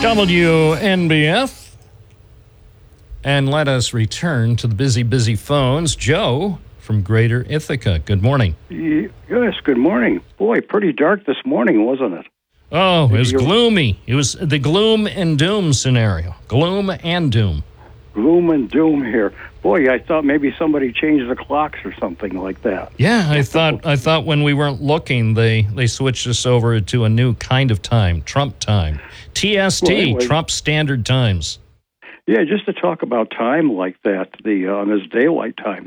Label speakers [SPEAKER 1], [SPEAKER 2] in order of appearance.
[SPEAKER 1] WNBF. And let us return to the busy phones. Joe from Greater Ithaca. Good morning.
[SPEAKER 2] Yes, good morning. Boy, pretty dark this morning, wasn't it?
[SPEAKER 1] Oh, it was gloomy. It was the gloom and doom scenario. Gloom and doom.
[SPEAKER 2] Gloom and doom here. Boy, I thought maybe somebody changed the clocks or something like that.
[SPEAKER 1] Yeah, I thought when we weren't looking, they switched us over to a new kind of time, Trump time. TST,
[SPEAKER 2] Well, anyway,
[SPEAKER 1] Trump Standard Times.
[SPEAKER 2] Yeah, just to talk about time like that, on this daylight time